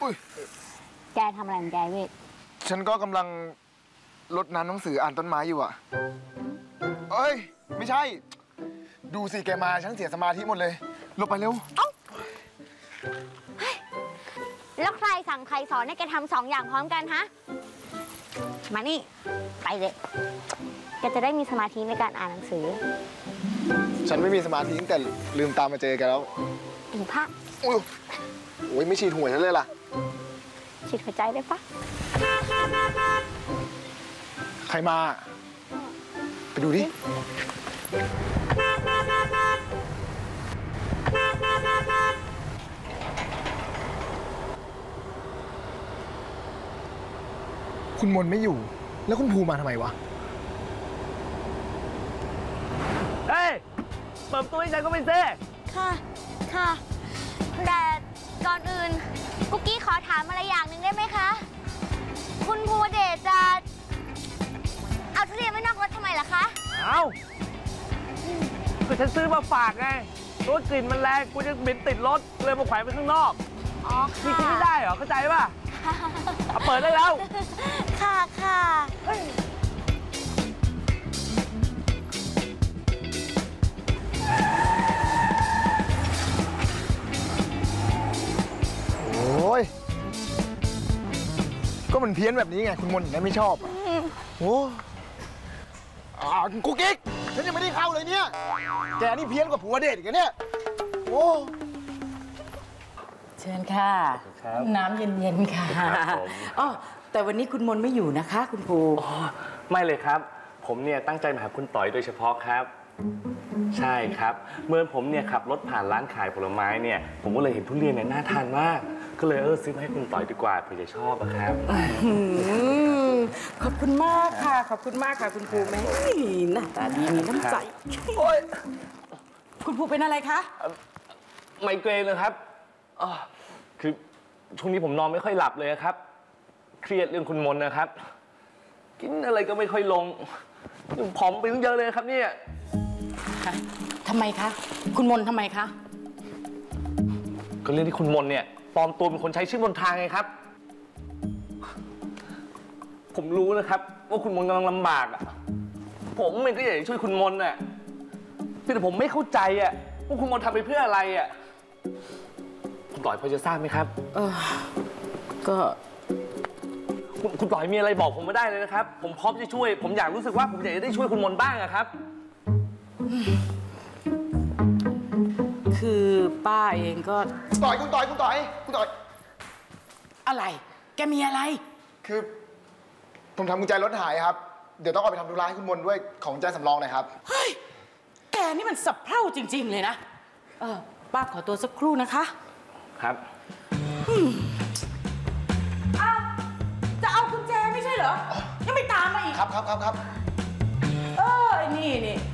แกทำอะไรของแกเวทฉันก็กำลังรดน้ำหนังสืออ่านต้นไม้อยู่อะเอ้ยไม่ใช่ดูสิแกมาฉันเสียสมาธิหมดเลยลงไปเร็วเอ้าแล้วใครสั่งใครสอนให้แกทำ2 อย่างพร้อมกันฮะมานี่ไปเลยแกจะได้มีสมาธิในการอ่านหนังสือฉันไม่มีสมาธิตั้งแต่ลืมตามาเจอแกแล้วอีกพระโอ้ยไม่ฉีดหัวฉันเลยล่ะฉีดหัวใจได้ปะใครมาไปดูดิคุณมนไม่อยู่แล้วคุณภูมาทำไมวะเฮ้ยเปิดตัวให้ฉันก็ไม่เซ่ค่ะแต่ก่อนอื่นกุ๊กกี้ขอถามอะไรอย่างหนึ่งได้ไหมคะคุณภูวเดชจะเอาทุเรียนไว้นอกรถทำไมล่ะคะเอาก็ฉันซื้อมาฝากไงตัวกลิ่นมันแรงกูจะเหม็นติดรถเลยมาแขวนไว้ข้างนอกอ๋อค่ะกินไม่ได้เหรอเข้าใจป่ะเอาเปิดได้แล้วค่ะโอ้ยก็มันเพี้ยนแบบนี้ไงคุณมนถึงได้ไม่ชอบโอ้กุ๊กกิ๊กฉันยังไม่ได้เข้าเลยเนี่ยแกนี่เพี้ยนกว่าผัวเดชอีกเนี่ยโอ้เชิญค่ะน้ำเย็นๆค่ะอ๋อแต่วันนี้คุณมนไม่อยู่นะคะคุณภูไม่เลยครับผมเนี่ยตั้งใจมาหาคุณต่อยโดยเฉพาะครับใช่ครับเมื่อผมเนี่ยขับรถผ่านร้านขายผลไม้เนี่ยผมก็เลยเห็นทุเรียนเนี่ยน่าทานมากก็เลยซื้อมาให้คุณต่อยดีกว่าเผื่อจะชอบครับขอบคุณมากค่ะขอบคุณมากค่ะคุณภูแม่หน้าตาดีมีน้ำใจคุณภูเป็นอะไรคะไมเกรนนะครับคือช่วงนี้ผมนอนไม่ค่อยหลับเลยครับเครียดเรื่องคุณมนนะครับกินอะไรก็ไม่ค่อยลงผอมไปเยอะเลยครับเนี่ยทำไมคะคุณมนทำไมคะก็เรื่องที่คุณมนเนี่ยปลอมตัวเป็นคนใช้ชื่อมนทางไงครับผมรู้นะครับว่าคุณมนกำลังลำบากผมเองก็อยากจะช่วยคุณมนแต่ผมไม่เข้าใจว่าคุณมนทำไปเพื่ออะไรคุณต่อยพอจะทราบไหมครับก็คุณต่อยมีอะไรบอกผมมาได้เลยนะครับผมพร้อมจะช่วยผมอยากรู้สึกว่าผมอยากจะได้ช่วยคุณมนบ้างครับคือป้าเองก็คุณต่อยอะไรแกมีอะไรคือผมทำกุญแจรถหายครับเดี๋ยวต้องเอาไปทำธุระให้คุณมนด้วยของกุญแจสำรองหน่อยครับเฮ้ยแกนี่มันสับเพร่าจริงๆเลยนะป้าขอตัวสักครู่นะคะครับจะเอากุญแจไม่ใช่เหรอยังไม่ตามมาอีกครับนี่